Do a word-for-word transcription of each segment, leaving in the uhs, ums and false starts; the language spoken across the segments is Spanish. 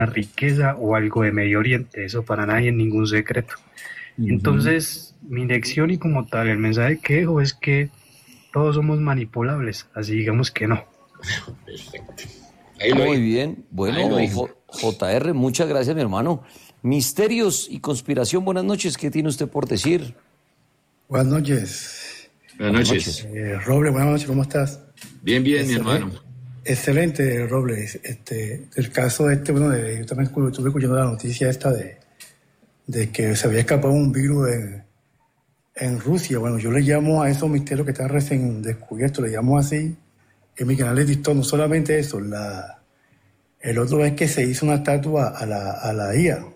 riqueza o algo de Medio Oriente, eso para nadie es ningún secreto. Ujú. Entonces, mi lección y como tal, el mensaje que dejo es que todos somos manipulables, así digamos que no. Perfecto. Ahí lo Muy dijo. bien. Ahí lo Bueno, dijo. J- JR, muchas gracias, mi hermano. Misterios y conspiración, buenas noches. ¿Qué tiene usted por decir? Buenas noches. Buenas Buenas noches. noches. Eh, Roble, buenas noches, ¿cómo estás? Bien, bien, mi Excelente, hermano. excelente, Roble. Este, el caso este, bueno, de- yo también escu- estuve escuchando la noticia esta de, de que se había escapado un virus en, en Rusia. Bueno, yo le llamo a esos misterios que están recién descubiertos, le llamo así. En mi canal de TikTok, no solamente eso, la, el otro es que se hizo una estatua a la, a la I A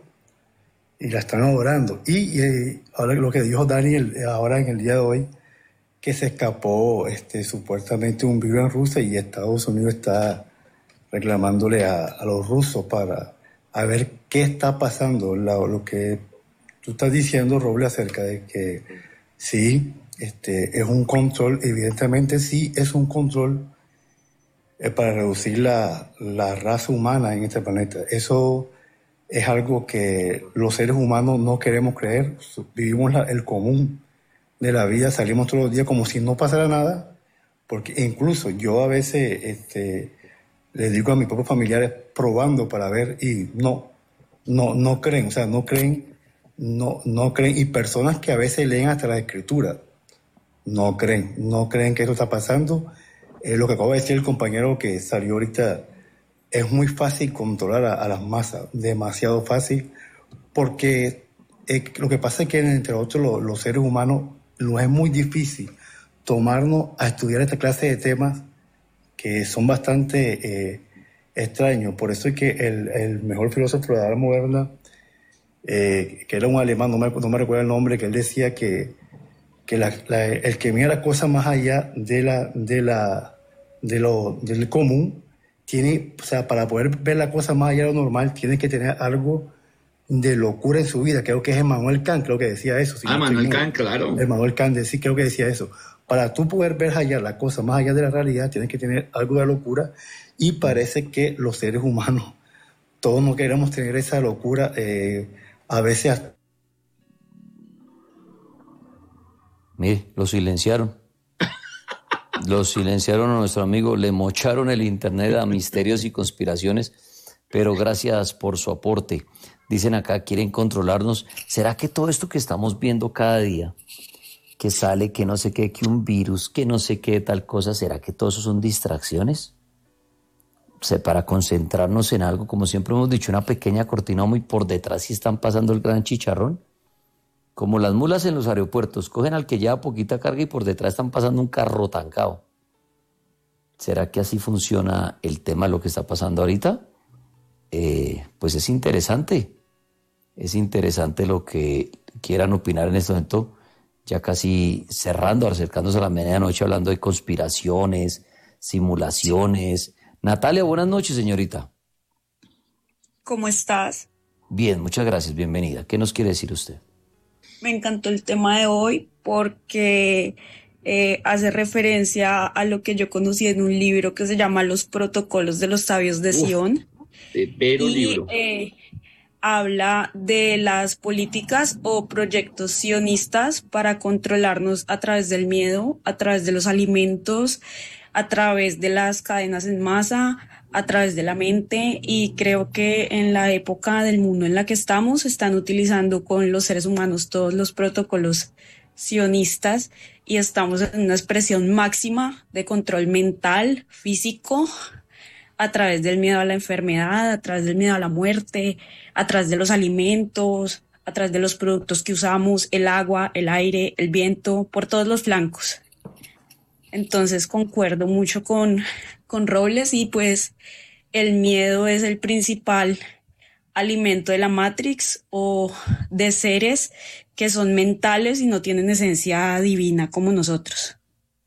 y la están adorando. Y eh, ahora lo que dijo Daniel, eh, ahora en el día de hoy, que se escapó este, supuestamente un virus en Rusia y Estados Unidos está reclamándole a, a los rusos para a ver qué está pasando. La- lo que tú estás diciendo, Roble, acerca de que sí, este, es un control, evidentemente sí es un control eh, para reducir la, la raza humana en este planeta. Eso es algo que los seres humanos no queremos creer. Vivimos la- el común de la vida, salimos todos los días como si no pasara nada, porque incluso yo a veces este, le digo a mis propios familiares probando para ver y no, no, no creen, o sea, no creen, no, no creen, y personas que a veces leen hasta la escritura, no creen, no creen que esto está pasando. Eh, lo que acaba de decir el compañero que salió ahorita, es muy fácil controlar a, a las masas, demasiado fácil, porque eh, lo que pasa es que entre otros lo- los seres humanos nos es muy difícil tomarnos a estudiar esta clase de temas que son bastante eh, extraños. Por eso es que el, el mejor filósofo de la edad moderna, eh, que era un alemán, no me, no me recuerdo el nombre, que él decía que, que la- la- el que mira la cosa más allá de la, de la, de lo, del común, tiene, o sea, para poder ver la cosa más allá de lo normal, tiene que tener algo de locura en su vida. Creo que es Emmanuel Kant, creo que decía eso. Si Ah, no estoy Manuel mal. Kant, claro. Emmanuel Kant, sí, creo que decía eso. Para tú poder ver allá la cosa más allá de la realidad, tienes que tener algo de locura. Y parece que los seres humanos, todos no queremos tener esa locura. Eh, a veces hasta Mire, lo silenciaron. Lo silenciaron a nuestro amigo, le mocharon el internet a misterios y conspiraciones, pero gracias por su aporte. Dicen acá, quieren controlarnos. ¿Será que todo esto que estamos viendo cada día, que sale, que no sé qué, que un virus, que no sé qué tal cosa, será que todo eso son distracciones? O sea, para concentrarnos en algo, como siempre hemos dicho, una pequeña cortina muy por detrás sí están pasando el gran chicharrón. Como las mulas en los aeropuertos, cogen al que lleva poquita carga y por detrás están pasando un carro tancado. ¿Será que así funciona el tema de lo que está pasando ahorita? Eh, pues es interesante, es interesante lo que quieran opinar en este momento, ya casi cerrando, acercándose a la medianoche, hablando de conspiraciones, simulaciones. Natalia, buenas noches, señorita. ¿Cómo estás? Bien, muchas gracias, bienvenida. ¿Qué nos quiere decir usted? Me encantó el tema de hoy porque eh, hace referencia a lo que yo conocí en un libro que se llama Los Protocolos de los Sabios de Uf, Sion severo y libro. eh, habla de las políticas o proyectos sionistas para controlarnos a través del miedo, a través de los alimentos, a través de las cadenas en masa, a través de la mente, y creo que en la época del mundo en la que estamos están utilizando con los seres humanos todos los protocolos sionistas y estamos en una expresión máxima de control mental, físico, a través del miedo a la enfermedad, a través del miedo a la muerte, a través de los alimentos, a través de los productos que usamos, el agua, el aire, el viento, por todos los flancos. Entonces concuerdo mucho con, con Robles y pues el miedo es el principal alimento de la Matrix o de seres que son mentales y no tienen esencia divina como nosotros.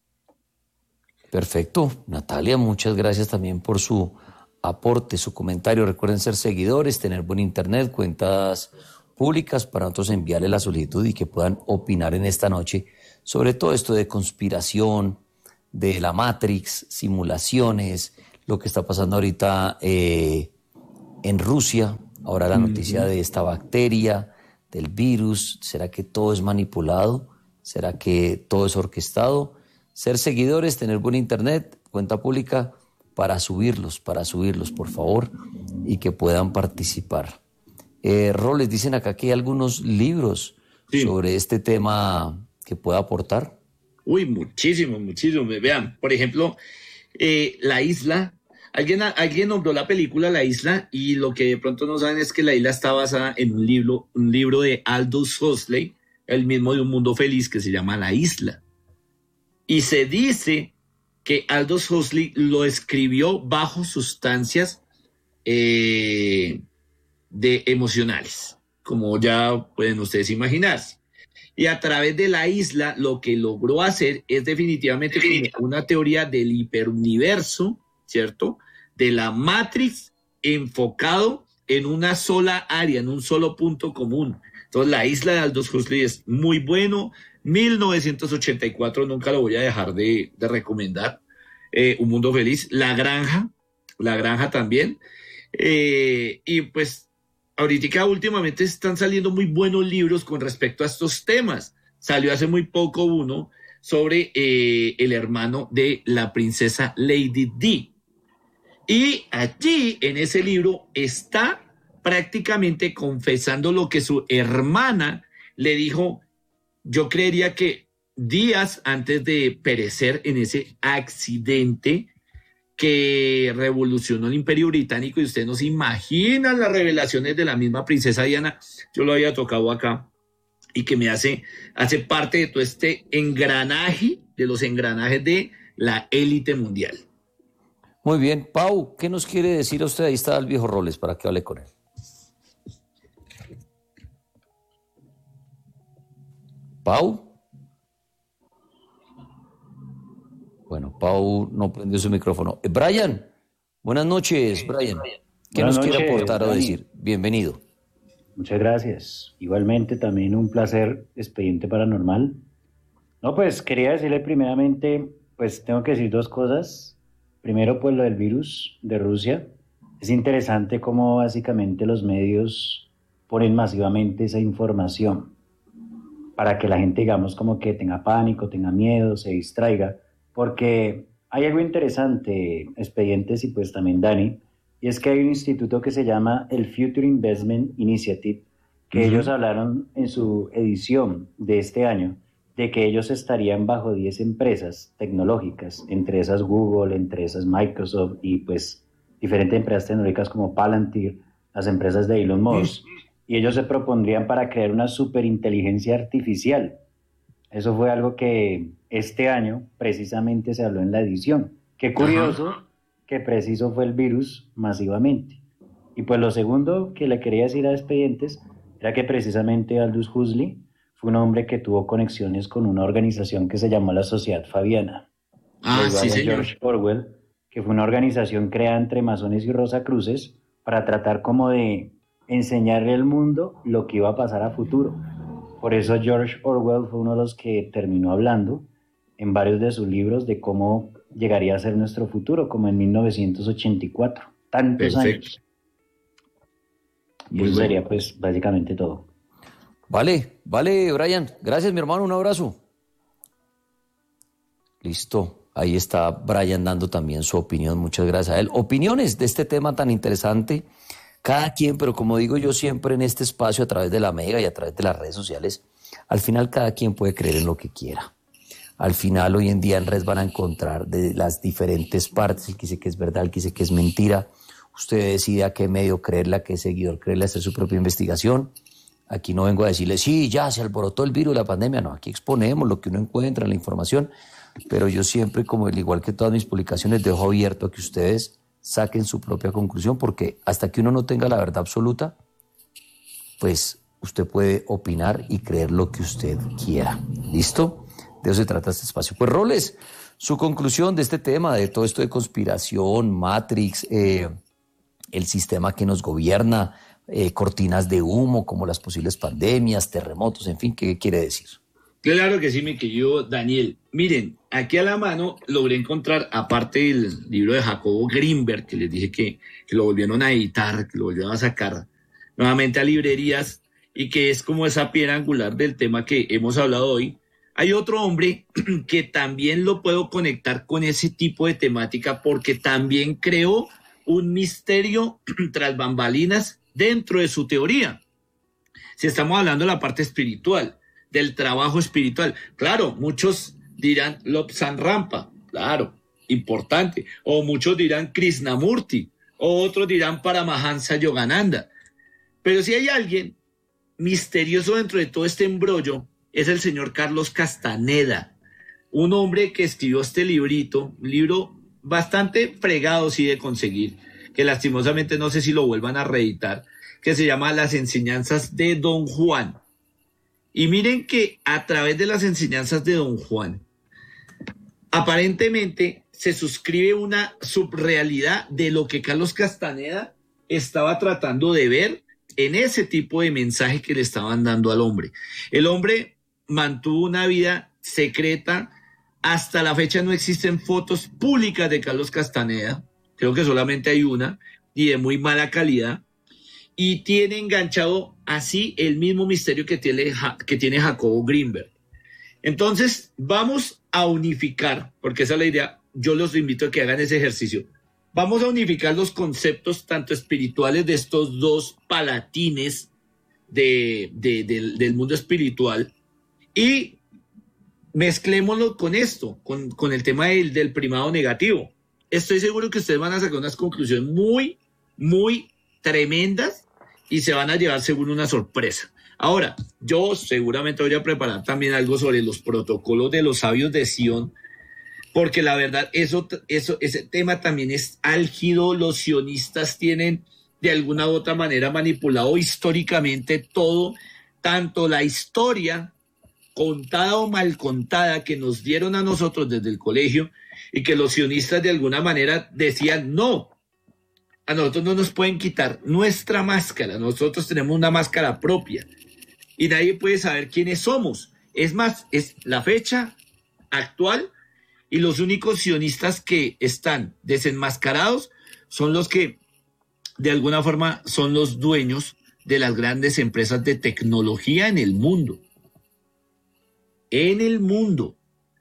Perfecto. Natalia, muchas gracias también por su aporte, su comentario. Recuerden ser seguidores, tener buen internet, cuentas públicas para nosotros enviarle la solicitud y que puedan opinar en esta noche sobre todo esto de conspiración, de la Matrix, simulaciones, lo que está pasando ahorita eh, en Rusia. Ahora la noticia de esta bacteria, del virus, ¿será que todo es manipulado? ¿Será que todo es orquestado? Ser seguidores, tener buen internet, cuenta pública, para subirlos, para subirlos, por favor, y que puedan participar. Eh, Roles, dicen acá que hay algunos libros sí. sobre este tema que pueda aportar. Uy, muchísimo, muchísimo. Vean, por ejemplo, eh, La Isla. Alguien, alguien nombró la película La Isla y lo que de pronto no saben es que La Isla está basada en un libro, un libro de Aldous Huxley, el mismo de Un Mundo Feliz, que se llama La Isla. Y se dice que Aldous Huxley lo escribió bajo sustancias eh, de emocionales, como ya pueden ustedes imaginarse. Y a través de La Isla lo que logró hacer es definitivamente una teoría del hiperuniverso, ¿cierto? De la Matrix enfocado en una sola área, en un solo punto común. Entonces, La Isla de Aldous Huxley es muy bueno. mil novecientos ochenta y cuatro, nunca lo voy a dejar de, de recomendar. Eh, Un Mundo Feliz. La Granja, La Granja también. Eh, y pues, ahorita últimamente están saliendo muy buenos libros con respecto a estos temas. Salió hace muy poco uno sobre eh, el hermano de la princesa Lady Di. Y allí, en ese libro, está prácticamente confesando lo que su hermana le dijo. Yo creería que días antes de perecer en ese accidente que revolucionó el Imperio Británico, y ustedes no se imaginan las revelaciones de la misma princesa Diana, yo lo había tocado acá, y que me hace, hace parte de todo este engranaje, de los engranajes de la élite mundial. Muy bien. Pau, ¿qué nos quiere decir a usted? Ahí está el viejo Roles para que hable con él. Pau. Bueno, Pau no prendió su micrófono. Eh, Brian, buenas noches, Brian. ¿Qué buenas nos noches, quiere aportar Dani. O decir? Bienvenido. Muchas gracias. Igualmente también un placer, Expediente Paranormal. No, pues quería decirle primeramente, pues tengo que decir dos cosas. Primero, pues lo del virus de Rusia. Es interesante cómo básicamente los medios ponen masivamente esa información para que la gente, digamos, como que tenga pánico, tenga miedo, se distraiga, porque hay algo interesante, Expedientes y pues también Dani, y es que hay un instituto que se llama el Future Investment Initiative, que uh-huh. ellos hablaron en su edición de este año, de que ellos estarían bajo diez empresas tecnológicas, entre esas Google, entre esas Microsoft y pues diferentes empresas tecnológicas como Palantir, las empresas de Elon Musk, y ellos se propondrían para crear una superinteligencia artificial. Eso fue algo que este año precisamente se habló en la edición. Qué curioso Ajá. que preciso fue el virus masivamente. Y pues lo segundo que le quería decir a Expedientes era que precisamente Aldous Huxley fue un hombre que tuvo conexiones con una organización que se llamó la Sociedad Fabiana. Ah, sí, señor. George Orwell, que fue una organización creada entre masones y rosacruces para tratar como de enseñarle al mundo lo que iba a pasar a futuro. Por eso George Orwell fue uno de los que terminó hablando en varios de sus libros de cómo llegaría a ser nuestro futuro, como en mil novecientos ochenta y cuatro. Tantos Perfecto. años. Y Muy eso bueno. sería pues básicamente todo. Vale, vale, Brian. Gracias, mi hermano. Un abrazo. Listo. Ahí está Brian dando también su opinión. Muchas gracias a él. Opiniones de este tema tan interesante. Cada quien, pero como digo yo siempre en este espacio, a través de la Mega y a través de las redes sociales, al final cada quien puede creer en lo que quiera. Al final, hoy en día en redes van a encontrar de las diferentes partes, el que dice que es verdad, el que dice que es mentira. Usted decide a qué medio creerle, a qué seguidor creerle, hacer su propia investigación. Aquí no vengo a decirle, sí, ya se alborotó el virus, la pandemia. No, aquí exponemos lo que uno encuentra en la información. Pero yo siempre, como al igual que todas mis publicaciones, dejo abierto a que ustedes saquen su propia conclusión, porque hasta que uno no tenga la verdad absoluta, pues usted puede opinar y creer lo que usted quiera. ¿Listo? De eso se trata este espacio. Pues Roles, su conclusión de este tema, de todo esto de conspiración, Matrix, eh, el sistema que nos gobierna, eh, cortinas de humo como las posibles pandemias, terremotos, en fin, ¿qué quiere decir? Claro que sí, mi querido Daniel. Miren, aquí a la mano logré encontrar, aparte del libro de Jacobo Greenberg, que les dije que, que lo volvieron a editar, que lo volvieron a sacar nuevamente a librerías, y que es como esa piedra angular del tema que hemos hablado hoy. Hay otro hombre que también lo puedo conectar con ese tipo de temática porque también creó un misterio tras bambalinas dentro de su teoría. Si estamos hablando de la parte espiritual, del trabajo espiritual. Claro, muchos dirán Lobsang Rampa, claro, importante. O muchos dirán Krishnamurti, o otros dirán Paramahansa Yogananda. Pero si hay alguien misterioso dentro de todo este embrollo, es el señor Carlos Castaneda, un hombre que escribió este librito, un libro bastante fregado sí de conseguir, que lastimosamente no sé si lo vuelvan a reeditar, que se llama Las enseñanzas de Don Juan. Y miren que a través de las enseñanzas de Don Juan, aparentemente se suscribe una subrealidad de lo que Carlos Castaneda estaba tratando de ver en ese tipo de mensaje que le estaban dando al hombre. El hombre mantuvo una vida secreta. Hasta la fecha no existen fotos públicas de Carlos Castaneda. Creo que solamente hay una y de muy mala calidad. Y tiene enganchado así el mismo misterio que tiene, que tiene Jacobo Greenberg. Entonces vamos a unificar, porque esa es la idea. Yo los invito a que hagan ese ejercicio. Vamos a unificar los conceptos tanto espirituales de estos dos palatines de, de, de, del mundo espiritual y mezclémoslo con esto, con, con el tema del, del primado negativo. Estoy seguro que ustedes van a sacar unas conclusiones muy, muy tremendas y se van a llevar seguro una sorpresa. Ahora, yo seguramente voy a preparar también algo sobre los protocolos de los sabios de Sion, porque la verdad, eso, eso, ese tema también es álgido. Los sionistas tienen de alguna u otra manera manipulado históricamente todo, tanto la historia contada o mal contada que nos dieron a nosotros desde el colegio, y que los sionistas de alguna manera decían, no, a nosotros no nos pueden quitar nuestra máscara, nosotros tenemos una máscara propia y nadie puede saber quiénes somos. Es más, es la fecha actual. Y los únicos sionistas que están desenmascarados son los que, de alguna forma, son los dueños de las grandes empresas de tecnología en el mundo. En el mundo.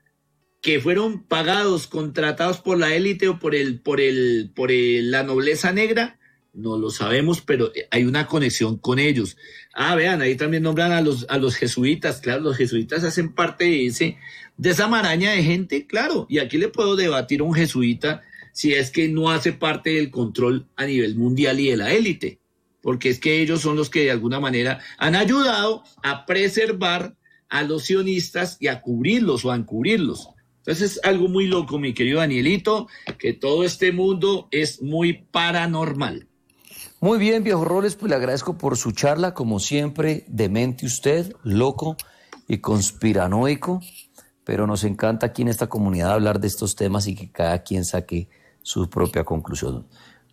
Que fueron pagados, contratados por la élite o por el, por el, por el, la nobleza negra, no lo sabemos, pero hay una conexión con ellos. Ah, vean, ahí también nombran a los, a los jesuitas. Claro, los jesuitas hacen parte de ese, de esa maraña de gente, claro. Y aquí le puedo debatir a un jesuita si es que no hace parte del control a nivel mundial y de la élite, porque es que ellos son los que de alguna manera han ayudado a preservar a los sionistas y a cubrirlos o a encubrirlos. Entonces es algo muy loco, mi querido Danielito, que todo este mundo es muy paranormal. Muy bien, viejo Roles, pues le agradezco por su charla, como siempre, demente usted, loco y conspiranoico, pero nos encanta aquí en esta comunidad hablar de estos temas y que cada quien saque su propia conclusión.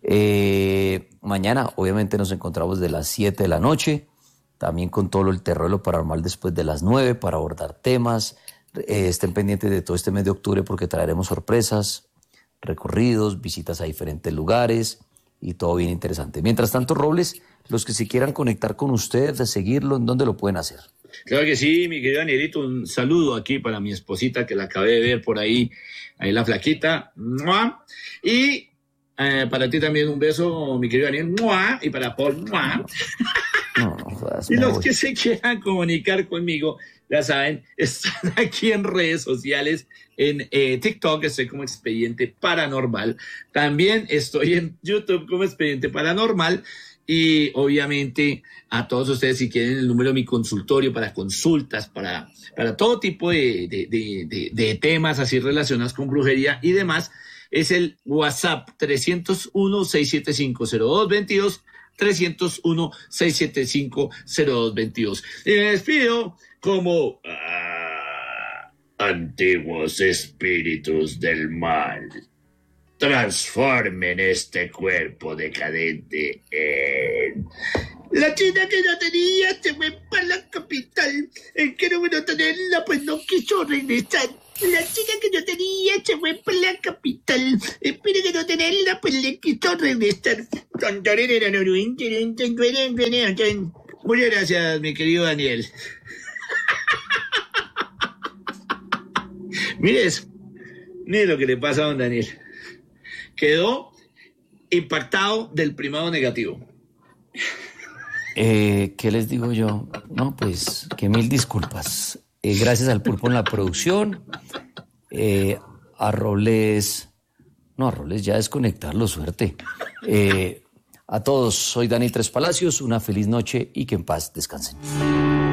Eh, mañana, obviamente, nos encontramos de las siete de la noche, también con todo el terror y lo paranormal después de las nueve para abordar temas. Eh, estén pendientes de todo este mes de octubre porque traeremos sorpresas, recorridos, visitas a diferentes lugares y todo bien interesante. Mientras tanto, Robles, los que se quieran conectar con usted, de seguirlo, ¿en dónde lo pueden hacer? Claro que sí, mi querido Danielito, un saludo aquí para mi esposita que la acabé de ver por ahí, ahí la flaquita. ¡Mua! Y eh, para ti también un beso, mi querido Daniel. ¡Mua! Y para Paul. ¡Mua! No, no jodas, y los voy. que se quieran comunicar conmigo, ya saben, están aquí en redes sociales, en eh, TikTok estoy como Expediente Paranormal, también estoy en YouTube como Expediente Paranormal, y obviamente a todos ustedes, si quieren el número de mi consultorio para consultas, para, para todo tipo de, de, de, de, de temas así relacionados con brujería y demás, es el WhatsApp trescientos uno, seiscientos setenta y cinco, cero dos veintidós, trescientos uno, seiscientos setenta y cinco, cero dos veintidós. Y me despido como ah, antiguos espíritus del mal. Transformen este cuerpo decadente en la china que yo tenía, se me para la capital. El que no bueno tenerla, pues no quiso regresar. La chica que yo tenía se fue para la capital. Espero que no tenerla, pues le quiso regresar. Muchas gracias, mi querido Daniel. Mire eso. Mire lo que le pasa a don Daniel. Quedó impactado del primado negativo. Eh, ¿Qué les digo yo? No, pues que mil disculpas. Eh, gracias al Pulpo en la producción. Eh, a Robles... No, a Robles ya desconectarlo, suerte. Eh, a todos, soy Dani Tres Palacios. Una feliz noche y que en paz descansen.